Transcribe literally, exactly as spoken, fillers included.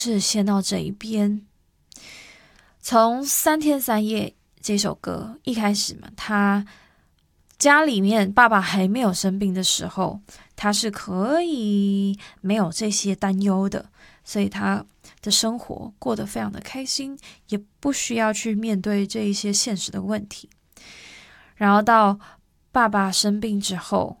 是先到这一边。从三天三夜这首歌一开始嘛，他家里面爸爸还没有生病的时候，他是可以没有这些担忧的，所以他的生活过得非常的开心，也不需要去面对这一些现实的问题。然后到爸爸生病之后，